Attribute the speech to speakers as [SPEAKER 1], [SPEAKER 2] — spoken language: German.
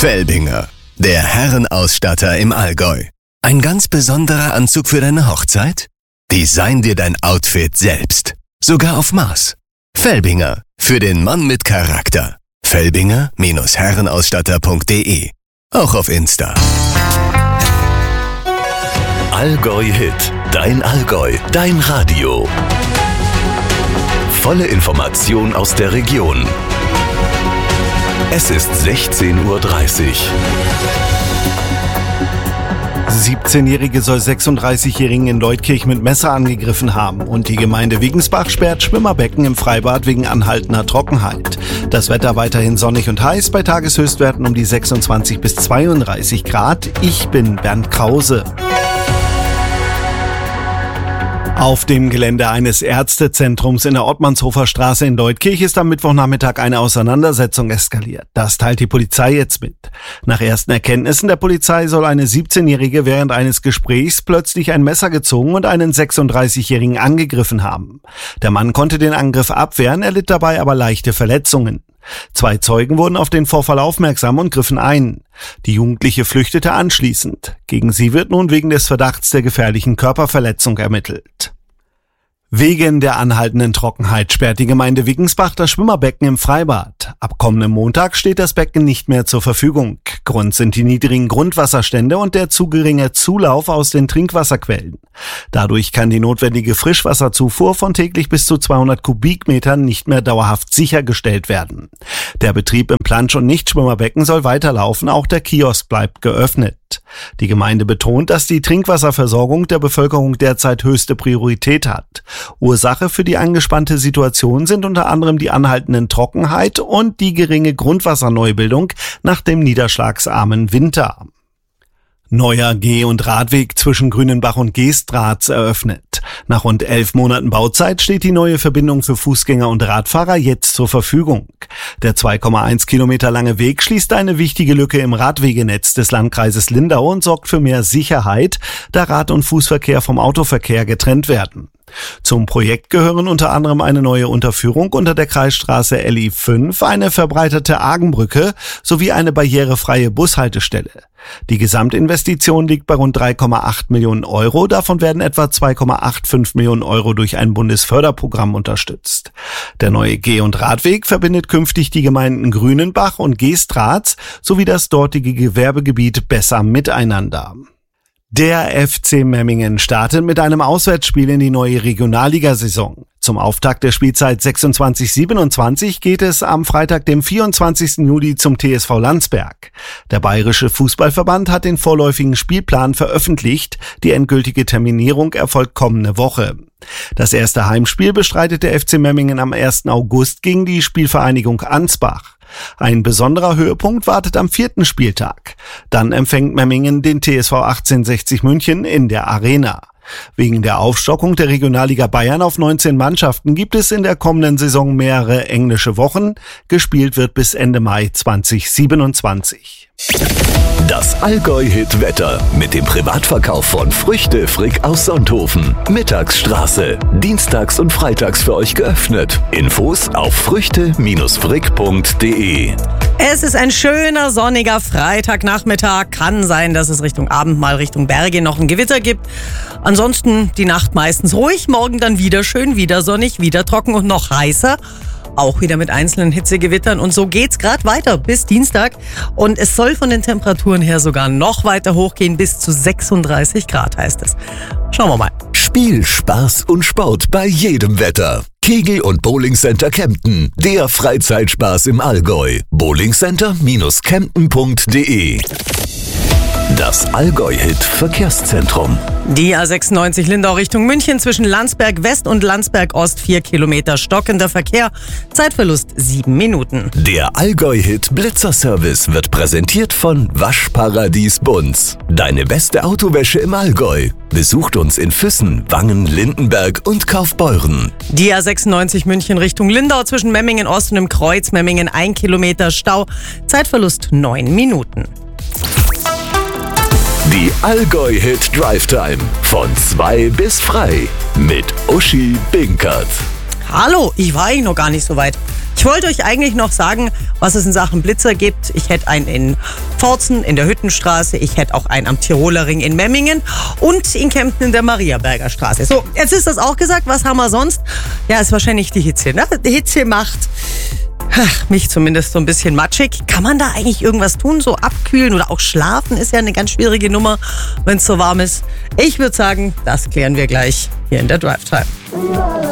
[SPEAKER 1] Felbinger, der Herrenausstatter im Allgäu. Ein ganz besonderer Anzug für deine Hochzeit? Design dir dein Outfit selbst. Sogar auf Maß. Felbinger, für den Mann mit Charakter. Felbinger-Herrenausstatter.de. Auch auf Insta.
[SPEAKER 2] Allgäu Hit. Dein Allgäu. Dein Radio. Volle Information aus der Region. Es ist 16:30 Uhr.
[SPEAKER 3] 17-Jährige soll 36-Jährigen in Leutkirch mit Messer angegriffen haben und die Gemeinde Wiggensbach sperrt Schwimmerbecken im Freibad wegen anhaltender Trockenheit. Das Wetter weiterhin sonnig und heiß bei Tageshöchstwerten um die 26 bis 32 Grad. Ich bin Bernd Krause. Auf dem Gelände eines Ärztezentrums in der Ottmannshofer Straße in Leutkirch ist am Mittwochnachmittag eine Auseinandersetzung eskaliert. Das teilt die Polizei jetzt mit. Nach ersten Erkenntnissen der Polizei soll eine 17-Jährige während eines Gesprächs plötzlich ein Messer gezogen und einen 36-Jährigen angegriffen haben. Der Mann konnte den Angriff abwehren, erlitt dabei aber leichte Verletzungen. 2 Zeugen wurden auf den Vorfall aufmerksam und griffen ein. Die Jugendliche flüchtete anschließend. Gegen sie wird nun wegen des Verdachts der gefährlichen Körperverletzung ermittelt. Wegen der anhaltenden Trockenheit sperrt die Gemeinde Wiggensbach das Schwimmerbecken im Freibad. Ab kommendem Montag steht das Becken nicht mehr zur Verfügung. Grund sind die niedrigen Grundwasserstände und der zu geringe Zulauf aus den Trinkwasserquellen. Dadurch kann die notwendige Frischwasserzufuhr von täglich bis zu 200 Kubikmetern nicht mehr dauerhaft sichergestellt werden. Der Betrieb im Plansch- und Nichtschwimmerbecken soll weiterlaufen, auch der Kiosk bleibt geöffnet. Die Gemeinde betont, dass die Trinkwasserversorgung der Bevölkerung derzeit höchste Priorität hat. Ursache für die angespannte Situation sind unter anderem die anhaltenden Trockenheit und die geringe Grundwasserneubildung nach dem niederschlagsarmen Winter. Neuer Geh- und Radweg zwischen Grünenbach und Geestratz eröffnet. Nach rund 11 Monaten Bauzeit steht die neue Verbindung für Fußgänger und Radfahrer jetzt zur Verfügung. Der 2,1 Kilometer lange Weg schließt eine wichtige Lücke im Radwegenetz des Landkreises Lindau und sorgt für mehr Sicherheit, da Rad- und Fußverkehr vom Autoverkehr getrennt werden. Zum Projekt gehören unter anderem eine neue Unterführung unter der Kreisstraße LI5, eine verbreiterte Argenbrücke sowie eine barrierefreie Bushaltestelle. Die Gesamtinvestition liegt bei rund 3,8 Millionen Euro, davon werden etwa 2,85 Millionen Euro durch ein Bundesförderprogramm unterstützt. Der neue Geh- und Radweg verbindet künftig die Gemeinden Grünenbach und Geestratz sowie das dortige Gewerbegebiet besser miteinander. Der FC Memmingen startet mit einem Auswärtsspiel in die neue Regionalligasaison. Zum Auftakt der Spielzeit 26/27 geht es am Freitag, dem 24. Juli zum TSV Landsberg. Der Bayerische Fußballverband hat den vorläufigen Spielplan veröffentlicht. Die endgültige Terminierung erfolgt kommende Woche. Das erste Heimspiel bestreitet der FC Memmingen am 1. August gegen die Spielvereinigung Ansbach. Ein besonderer Höhepunkt wartet am 4. Spieltag. Dann empfängt Memmingen den TSV 1860 München in der Arena. Wegen der Aufstockung der Regionalliga Bayern auf 19 Mannschaften gibt es in der kommenden Saison mehrere englische Wochen. Gespielt wird bis Ende Mai 2027.
[SPEAKER 2] Das Allgäu-Hit-Wetter mit dem Privatverkauf von Früchte Frick aus Sonthofen. Mittagsstraße. Dienstags und freitags für euch geöffnet. Infos auf früchte-frick.de.
[SPEAKER 4] Es ist ein schöner, sonniger Freitagnachmittag. Kann sein, dass es Richtung Abend mal Richtung Berge noch ein Gewitter gibt. Ansonsten die Nacht meistens ruhig. Morgen dann wieder schön, wieder sonnig, wieder trocken und noch heißer. Auch wieder mit einzelnen Hitzegewittern und so geht's gerade weiter bis Dienstag und es soll von den Temperaturen her sogar noch weiter hochgehen, bis zu 36 Grad heißt es. Schauen wir mal.
[SPEAKER 2] Spiel, Spaß und Sport bei jedem Wetter. Kegel- und Bowlingcenter Kempten, der Freizeitspaß im Allgäu. bowlingcenter-kempten.de. Das Allgäu-Hit-Verkehrszentrum.
[SPEAKER 4] Die A96 Lindau Richtung München zwischen Landsberg West und Landsberg Ost 4 Kilometer stockender Verkehr. Zeitverlust 7 Minuten.
[SPEAKER 2] Der Allgäu-Hit-Blitzer-Service wird präsentiert von Waschparadies Bunz. Deine beste Autowäsche im Allgäu. Besucht uns in Füssen, Wangen, Lindenberg und Kaufbeuren.
[SPEAKER 4] Die A96 München Richtung Lindau zwischen Memmingen Ost und im Kreuz Memmingen 1 Kilometer Stau. Zeitverlust 9 Minuten.
[SPEAKER 2] Die Allgäu-Hit Drive Time von 2 bis frei mit Uschi Binkert.
[SPEAKER 4] Hallo, ich war eigentlich noch gar nicht so weit. Ich wollte euch eigentlich noch sagen, was es in Sachen Blitzer gibt. Ich hätte einen in Pforzen in der Hüttenstraße, ich hätte auch einen am Tiroler Ring in Memmingen und in Kempten in der Mariaberger Straße. So, jetzt ist das auch gesagt. Was haben wir sonst? Ja, ist wahrscheinlich die Hitze. Ne? Die Hitze macht mich zumindest so ein bisschen matschig. Kann man da eigentlich irgendwas tun? So abkühlen oder auch schlafen ist ja eine ganz schwierige Nummer, wenn es so warm ist. Ich würde sagen, das klären wir gleich hier in der Drive Time.